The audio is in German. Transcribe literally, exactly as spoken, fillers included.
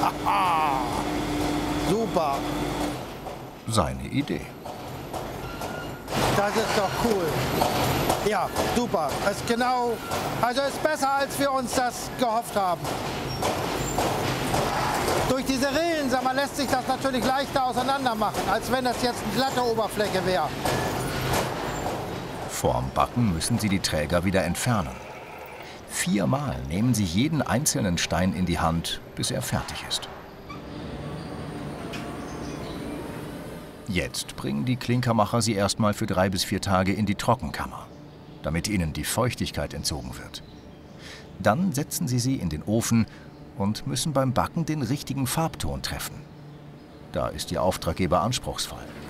Haha. Super. Seine Idee. Das ist doch cool. Ja, super. Das ist genau, also ist besser, als wir uns das gehofft haben. Durch diese Rillen, sag mal, lässt sich das natürlich leichter auseinander machen, als wenn das jetzt eine glatte Oberfläche wäre. Vorm Backen müssen sie die Träger wieder entfernen. Viermal nehmen sie jeden einzelnen Stein in die Hand, bis er fertig ist. Jetzt bringen die Klinkermacher sie erstmal für drei bis vier Tage in die Trockenkammer, damit ihnen die Feuchtigkeit entzogen wird. Dann setzen sie sie in den Ofen und müssen beim Backen den richtigen Farbton treffen. Da ist ihr Auftraggeber anspruchsvoll.